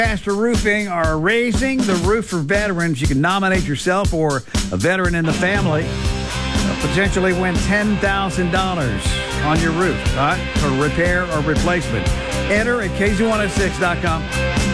Lancaster Roofing are raising the roof for veterans. You can nominate yourself or a veteran in the family. Potentially win $10,000 on your roof, all right, for repair or replacement. Enter at KZ106.com.